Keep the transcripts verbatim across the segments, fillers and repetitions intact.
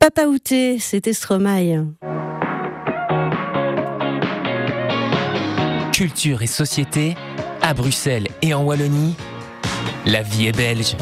Papa Outé, c'était Stromae. Culture et société, à Bruxelles et en Wallonie, la vie est belge.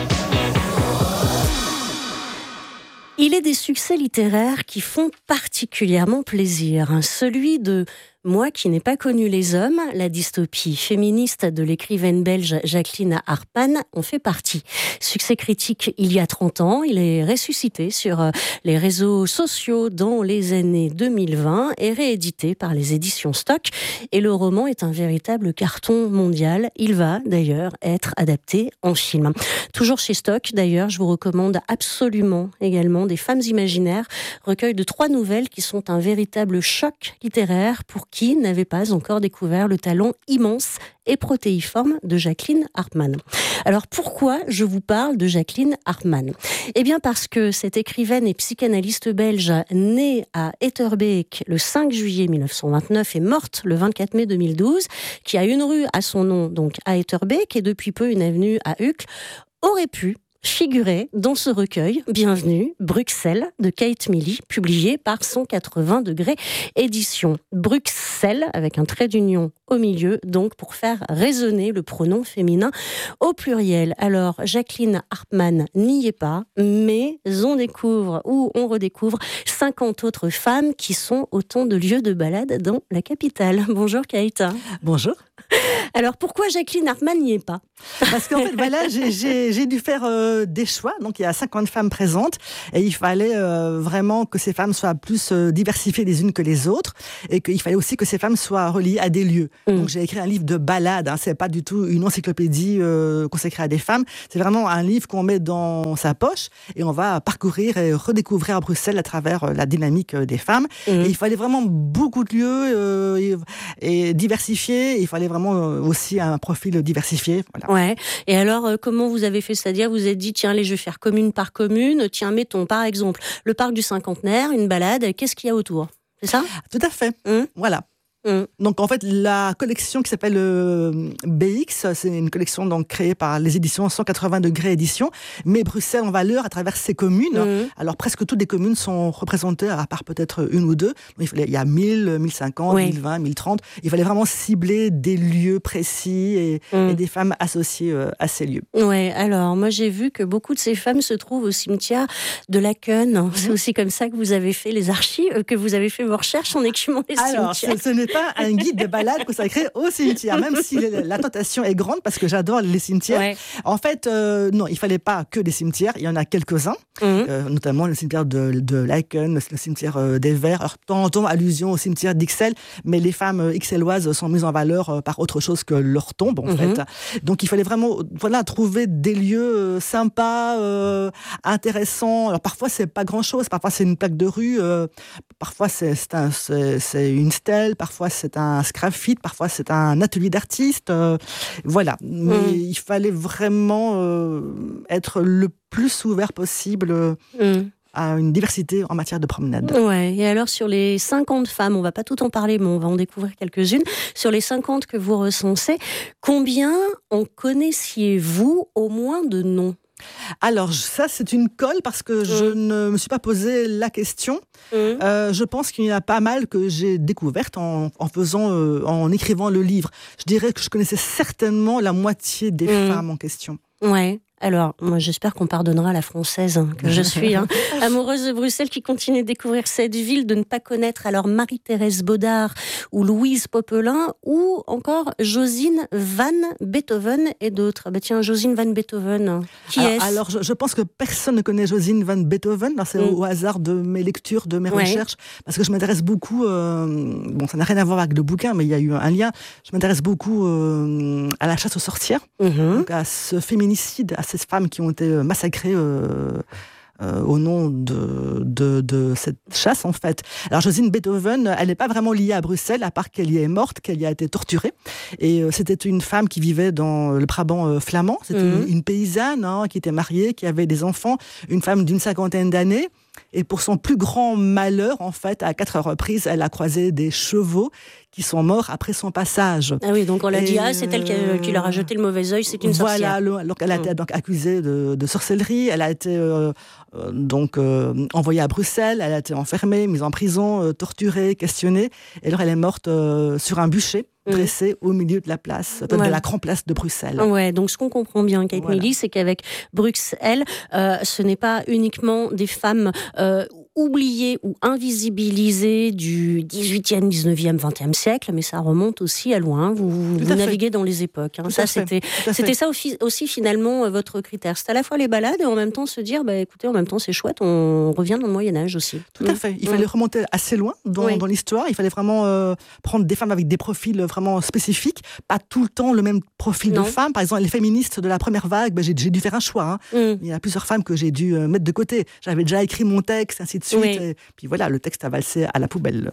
Il est des succès littéraires qui font particulièrement plaisir. Celui de Moi qui n'ai pas connu les hommes, la dystopie féministe de l'écrivaine belge Jacqueline Hartmann en fait partie. Succès critique il y a trente ans, il est ressuscité sur les réseaux sociaux dans les années deux mille vingt et réédité par les éditions Stock. Et le roman est un véritable carton mondial. Il va d'ailleurs être adapté en film. Toujours chez Stock d'ailleurs, je vous recommande absolument également Des femmes imaginaires, recueil de trois nouvelles qui sont un véritable choc littéraire pour qui n'avait pas encore découvert le talent immense et protéiforme de Jacqueline Hartmann. Alors pourquoi je vous parle de Jacqueline Hartmann ? Eh bien parce que cette écrivaine et psychanalyste belge née à Etterbeek le cinq juillet mille neuf cent vingt-neuf et morte le vingt-quatre mai deux mille douze, qui a une rue à son nom donc à Etterbeek et depuis peu une avenue à Uccle, aurait pu figurer dans ce recueil Bienvenue, Bruxelles de Kate Milley, publié par cent quatre-vingts degrés édition. Bruxelles, avec un trait d'union au milieu, donc pour faire résonner le pronom féminin au pluriel. Alors, Jacqueline Hartmann n'y est pas, mais on découvre ou on redécouvre cinquante autres femmes qui sont autant de lieux de balade dans la capitale. Bonjour Kate. Bonjour. Alors, pourquoi Jacqueline Hartmann n'y est pas ? Parce qu'en fait, voilà, j'ai, j'ai, j'ai dû faire euh, des choix. Donc, il y a cinquante femmes présentes et il fallait euh, vraiment que ces femmes soient plus euh, diversifiées les unes que les autres et qu'il fallait aussi que ces femmes soient reliées à des lieux. Mmh. Donc, j'ai écrit un livre de balade. Hein. C'est pas du tout une encyclopédie euh, consacrée à des femmes. C'est vraiment un livre qu'on met dans sa poche et on va parcourir et redécouvrir à Bruxelles à travers euh, la dynamique des femmes. Mmh. Et il fallait vraiment beaucoup de lieux euh, et, et diversifiés. Il fallait vraiment euh, aussi un profil diversifié. Voilà. Ouais. Et alors, euh, comment vous avez fait ? C'est-à-dire, vous vous êtes dit, tiens, allez, je vais faire commune par commune. Tiens, mettons, par exemple, le parc du Cinquantenaire, une balade. Qu'est-ce qu'il y a autour ? C'est ça ? Tout à fait. Mmh. Voilà. Mmh. Donc en fait la collection qui s'appelle euh, B X, c'est une collection donc créée par les éditions cent quatre-vingts degrés édition, mais Bruxelles en valeur à travers ses communes. Mmh. Alors presque toutes les communes sont représentées à part peut-être une ou deux. Il, fallait, il y a mille, mille cinquante, oui. mille vingt, mille trente. Il fallait vraiment cibler des lieux précis et, mmh. et des femmes associées euh, à ces lieux. Ouais. Alors moi j'ai vu que beaucoup de ces femmes se trouvent au cimetière de Laken. Mmh. C'est aussi comme ça que vous avez fait les archives, que vous avez fait vos recherches en écumant les Alors, cimetières. Ce, ce n'est pas un guide de balade consacré au cimetière, même si la tentation est grande parce que j'adore les cimetières. Ouais. En fait, euh, non, il fallait pas que des cimetières. Il y en a quelques-uns, mmh. euh, notamment le cimetière de, de Laken, le cimetière euh, des Verts. Alors, de temps en temps, allusion au cimetière d'Ixelles, mais les femmes euh, ixelloises sont mises en valeur euh, par autre chose que leur tombe, en mmh. fait. Donc, il fallait vraiment, voilà, trouver des lieux euh, sympas, euh, intéressants. Alors, parfois, c'est pas grand-chose. Parfois, c'est une plaque de rue. Euh, parfois, c'est, c'est, un, c'est, c'est une stèle. Parfois, c'est un sgraffite, parfois c'est un atelier d'artiste, euh, voilà. Mais mmh. il fallait vraiment euh, être le plus ouvert possible euh, mmh. à une diversité en matière de promenade. Ouais. Et alors sur les cinquante femmes, on va pas tout en parler, mais on va en découvrir quelques-unes. Sur les cinquante que vous recensez, combien en connaissiez-vous au moins de noms ? Alors ça c'est une colle parce que mmh. je ne me suis pas posé la question. Mmh. Euh, je pense qu'il y en a pas mal que j'ai découvertes en, en faisant, euh, en écrivant le livre. Je dirais que je connaissais certainement la moitié des mmh. femmes en question. Ouais. Alors, moi, j'espère qu'on pardonnera la Française hein, que je suis, hein, amoureuse de Bruxelles, qui continue de découvrir cette ville, de ne pas connaître alors Marie-Thérèse Baudard ou Louise Popelin ou encore Josine van Beethoven et d'autres. Bah tiens, Josine van Beethoven, qui alors, est-ce ? Alors, je, je pense que personne ne connaît Josine van Beethoven. Alors, c'est mm. au, au hasard de mes lectures, de mes ouais. recherches, parce que je m'intéresse beaucoup. Euh, bon, ça n'a rien à voir avec le bouquin, mais il y a eu un lien. Je m'intéresse beaucoup euh, à la chasse aux sorcières, mm-hmm. donc à ce féminicide, à ces femmes qui ont été massacrées euh, euh, au nom de, de, de cette chasse, en fait. Alors, Josine Beethoven, elle n'est pas vraiment liée à Bruxelles, à part qu'elle y est morte, qu'elle y a été torturée. Et euh, c'était une femme qui vivait dans le Brabant euh, flamand. C'était mmh. une, une paysanne hein, qui était mariée, qui avait des enfants, une femme d'une cinquantaine d'années. Et pour son plus grand malheur, en fait, à quatre reprises, elle a croisé des chevaux qui sont morts après son passage. Ah oui, donc on l'a et dit, ah, c'est elle qui, a, qui leur a jeté le mauvais œil, c'est une sorcière. Voilà, donc elle a été donc accusée de, de sorcellerie, elle a été euh, euh, donc euh, envoyée à Bruxelles, elle a été enfermée, mise en prison, euh, torturée, questionnée, et alors elle est morte euh, sur un bûcher, dressée mmh. au milieu de la place, ouais. de la grande place de Bruxelles. Ouais, donc ce qu'on comprend bien, Kate voilà. Milley, c'est qu'avec Bruxelles, euh, ce n'est pas uniquement des femmes euh, oubliées ou invisibilisées du dix-huitième, dix-neuvième, vingtième siècle, mais ça remonte aussi à loin. Vous, vous naviguez dans les époques. Hein. Ça, c'était, c'était ça aussi, aussi finalement votre critère. C'est à la fois les balades et en même temps se dire, bah, écoutez, en même temps c'est chouette, on revient dans le Moyen-Âge aussi. Tout mmh. à fait. Il mmh. fallait remonter assez loin dans, oui. dans l'histoire. Il fallait vraiment euh, prendre des femmes avec des profils vraiment spécifiques, pas tout le temps le même profil non. de femme. Par exemple, les féministes de la première vague, bah, j'ai, j'ai dû faire un choix. Hein. Mmh. Il y a plusieurs femmes que j'ai dû euh, mettre de côté. J'avais déjà écrit mon texte, ainsi de suite. Oui. Et puis voilà, le texte a valsé à la poubelle.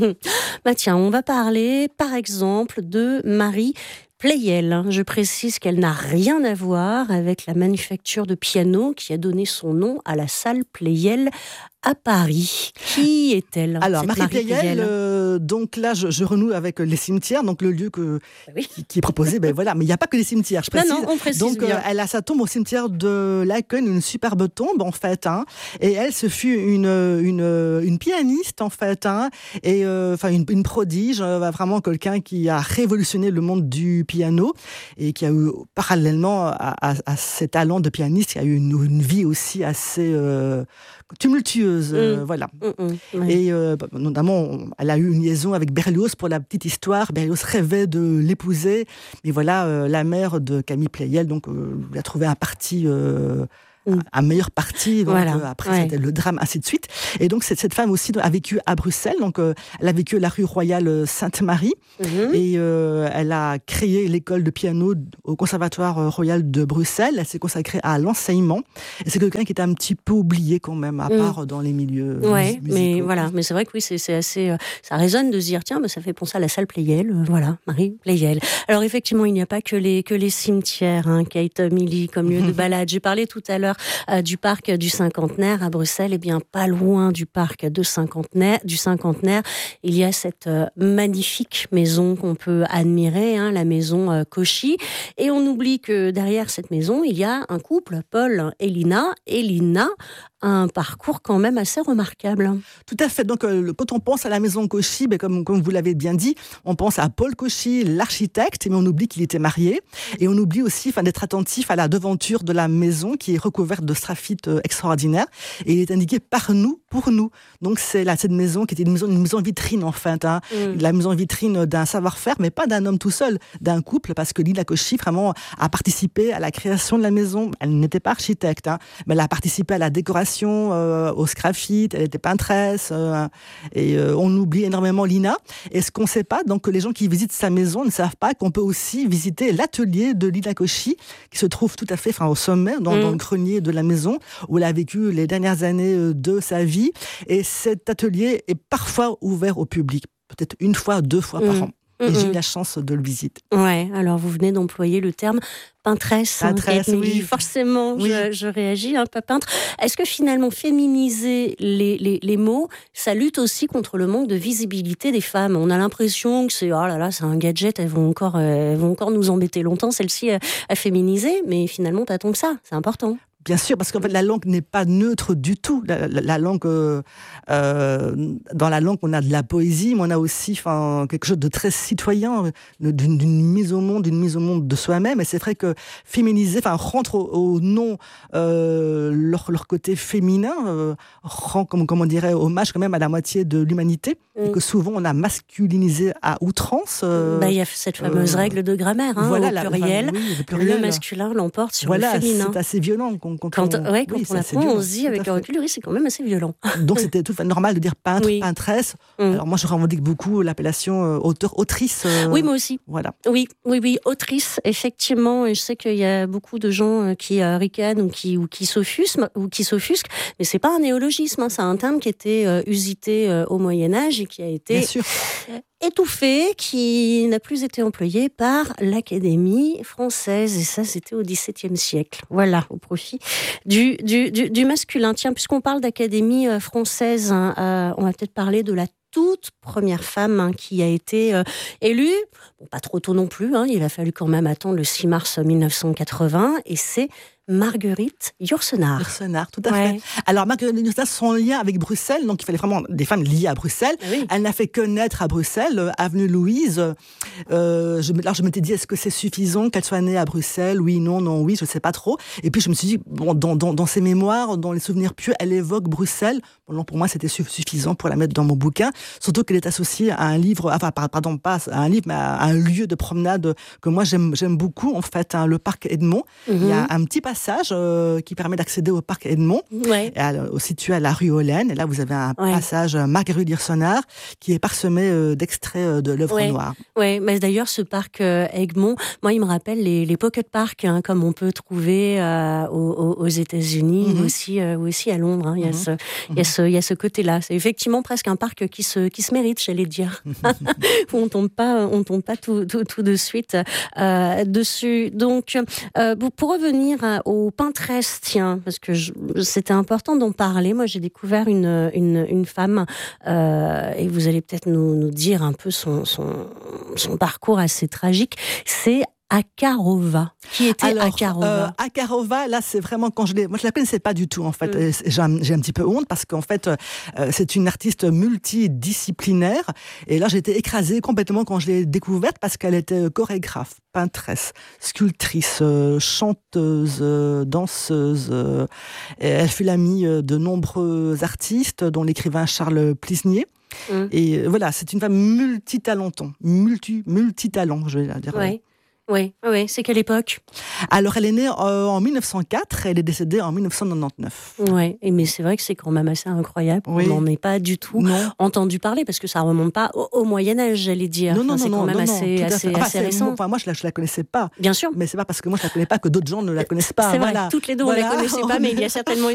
bah tiens, on va parler, par exemple, de Marie Pleyel. Je précise qu'elle n'a rien à voir avec la manufacture de piano qui a donné son nom à la salle Pleyel à Paris. Qui est-elle? Alors, Marie, Marie Pleyel, Pleyel euh, donc là, je, je renoue avec les cimetières, donc le lieu que, oui. qui, qui est proposé. Ben voilà, mais il n'y a pas que les cimetières, je précise. Non, non, on précise donc, bien. Euh, elle a sa tombe au cimetière de Laeken, une superbe tombe, en fait. Hein, et elle, ce fut une, une, une pianiste, en fait, hein, et enfin euh, une, une prodige, euh, vraiment quelqu'un qui a révolutionné le monde du piano et qui a eu, parallèlement à, à, à ses talents de pianiste, qui a eu une, une vie aussi assez euh, tumultueuse. Mmh. Euh, voilà. Mmh, ouais. Et euh, notamment, elle a eu une liaison avec Berlioz pour la petite histoire. Berlioz rêvait de l'épouser. Mais voilà, euh, la mère de Camille Pleyel, donc, euh, lui a trouvé un parti... Euh, un meilleur parti, donc voilà. euh, après ouais. c'était le drame, ainsi de suite. Et donc cette, cette femme aussi a vécu à Bruxelles, donc euh, elle a vécu à la rue Royale Sainte-Marie, mm-hmm. et euh, elle a créé l'école de piano au Conservatoire Royal de Bruxelles. Elle s'est consacrée à l'enseignement, et c'est quelqu'un qui était un petit peu oublié quand même, à part mm. dans les milieux ouais, musicaux. Mais voilà, mais c'est vrai que oui, c'est, c'est assez, euh, ça résonne de se dire tiens, bah, ça fait penser à la salle Pleyel, euh, voilà, Marie Pleyel. Alors effectivement, il n'y a pas que les que les cimetières, hein, Kate Milley comme lieu de balade. J'ai parlé tout à l'heure Euh, du parc du Cinquantenaire à Bruxelles, et eh bien pas loin du parc de Cinquantenaire, du Cinquantenaire, il y a cette euh, magnifique maison qu'on peut admirer, hein, la maison euh, Cauchy, et on oublie que derrière cette maison, il y a un couple, Paul et Lina, et Lina a un parcours quand même assez remarquable. Tout à fait. Donc, euh, quand on pense à la maison Cauchy, ben, comme, comme vous l'avez bien dit, on pense à Paul Cauchy, l'architecte, mais on oublie qu'il était marié. Et on oublie aussi enfin, d'être attentif à la devanture de la maison qui est recouverte de sgraffite euh, extraordinaire. Et il est indiqué par nous, pour nous. Donc, c'est là, cette maison qui était une maison, une maison vitrine, en fait. Hein. Mm. La maison vitrine d'un savoir-faire, mais pas d'un homme tout seul, d'un couple, parce que Lina Cauchy, vraiment, a participé à la création de la maison. Elle n'était pas architecte, hein, mais elle a participé à la décoration, Euh, au sgraffite, elle était peintresse, euh, et euh, on oublie énormément Lina. Et ce qu'on ne sait pas, donc que les gens qui visitent sa maison ne savent pas qu'on peut aussi visiter l'atelier de Lina Cauchy, qui se trouve tout à fait enfin, au sommet, dans, mmh. dans le grenier de la maison, où elle a vécu les dernières années de sa vie. Et cet atelier est parfois ouvert au public, peut-être une fois, deux fois mmh. par an. Et mmh. j'ai eu la chance de le visiter. Ouais, alors vous venez d'employer le terme peintresse. Peintresse, hein, oui. Forcément, oui. Je, je réagis, hein, pas peintre. Est-ce que finalement, féminiser les, les, les mots, ça lutte aussi contre le manque de visibilité des femmes? On a l'impression que c'est, oh là là, c'est un gadget, elles vont encore, elles vont encore nous embêter longtemps, celle-ci, à, à féminiser, mais finalement, pas tant que ça, c'est important. Bien sûr, parce qu'en fait, la langue n'est pas neutre du tout. La, la, la langue, euh, euh, dans la langue, on a de la poésie, mais on a aussi enfin, quelque chose de très citoyen, d'une, d'une mise au monde, d'une mise au monde de soi-même. Et c'est vrai que féminiser, enfin, rentre au, au nom euh, leur, leur côté féminin, euh, rend, comme, comme on dirait, hommage quand même à la moitié de l'humanité. Mmh. Et que souvent, on a masculinisé à outrance. Euh, bah, il y a cette fameuse euh, règle de grammaire, hein, voilà, au pluriel. La, enfin, oui, le pluriel. Le masculin l'emporte sur voilà, le féminin. C'est assez violent. Quand, Quand, quand on, ouais, quand oui, on apprend, on se dit avec le recul, oui, c'est quand même assez violent. Donc c'était tout normal de dire peintre, oui. peintresse. Mm. Alors moi, je revendique beaucoup l'appellation euh, auteur, autrice. Euh, oui, moi aussi. Voilà. Oui, oui, oui, autrice, effectivement. Et je sais qu'il y a beaucoup de gens qui euh, ricanent ou qui, ou qui s'offusquent, ou qui s'offusquent, mais c'est pas un néologisme, hein, c'est un terme qui était euh, usité euh, au Moyen-Âge et qui a été. Bien sûr. étouffé, qui n'a plus été employé par l'Académie française. Et ça, c'était au dix-septième siècle. Voilà, au profit Du, du, du, du masculin, tiens, puisqu'on parle d'Académie française, hein, euh, on va peut-être parler de la toute première femme hein, qui a été euh, élue, bon, pas trop tôt non plus, hein, il a fallu quand même attendre le six mars mille neuf cent quatre-vingts, et c'est Marguerite Yourcenar. Yourcenar, tout à ouais. fait. Alors, Marguerite Yourcenar, son lien avec Bruxelles, donc il fallait vraiment des femmes liées à Bruxelles. Oui. Elle n'a fait que naître à Bruxelles, euh, avenue Louise. Euh, je, alors, je m'étais dit, est-ce que c'est suffisant qu'elle soit née à Bruxelles? Oui, non, non, oui, je ne sais pas trop. Et puis, je me suis dit, bon, dans, dans, dans ses mémoires, dans les souvenirs pieux, elle évoque Bruxelles. Bon, non, pour moi, c'était suffisant pour la mettre dans mon bouquin. Surtout qu'elle est associée à un livre, enfin, pardon, pas à un livre, mais à un lieu de promenade que moi, j'aime, j'aime beaucoup, en fait, hein, le parc Edmond. Mm-hmm. Il y a un petit passage euh, qui permet d'accéder au parc Edmond, ouais. et à, situé à la rue Hollen. Et là, vous avez un ouais. passage Marguerite Yourcenar qui est parsemé euh, d'extraits de l'œuvre ouais. noire. Oui, mais d'ailleurs, ce parc euh, Egmont, moi, il me rappelle les, les pocket parks, hein, comme on peut trouver euh, aux, aux États-Unis, mm-hmm. ou aussi, euh, aussi à Londres. Hein. Il, y a mm-hmm. ce, mm-hmm. il, y a ce, il y a ce côté-là. C'est effectivement presque un parc qui se, qui se mérite, j'allais dire. Où on ne tombe pas, on tombe pas tout, tout, tout de suite euh, dessus. Donc, euh, pour revenir au Pinterest, tiens, parce que je, c'était important d'en parler. Moi, j'ai découvert une, une, une femme, euh, et vous allez peut-être nous, nous dire un peu son, son, son parcours assez tragique. C'est Akarova. Qui était Alors, Akarova euh, Akarova, là, c'est vraiment quand je l'ai... Moi, je la connaissais pas du tout, en fait. Mm. J'ai, un, j'ai un petit peu honte parce qu'en fait, euh, c'est une artiste multidisciplinaire. Et là, j'ai été écrasée complètement quand je l'ai découverte parce qu'elle était chorégraphe, peintresse, sculptrice, euh, chanteuse, euh, danseuse. Euh, et elle fut l'amie de nombreux artistes, dont l'écrivain Charles Plisnier. Mm. Et voilà, c'est une femme multitalenton, multi, multitalent, je vais la dire. Ouais. Oui, oui, c'est quelle époque? Alors, elle est née euh, en mille neuf cent quatre, elle est décédée en mille neuf cent quatre-vingt-dix-neuf. Oui, mais c'est vrai que c'est quand même assez incroyable. Oui. On n'en est pas du tout non. entendu parler, parce que ça ne remonte pas au, au Moyen-Âge, j'allais dire. Non, non, enfin, non. C'est quand non, même non, assez, non, assez, enfin, assez récent. Enfin, moi, je ne la, la connaissais pas. Bien sûr. Mais ce n'est pas parce que moi, je ne la connais pas que d'autres gens ne la connaissent pas. C'est voilà. vrai, toutes les deux, voilà. on ne la connaissait pas, mais il y a certainement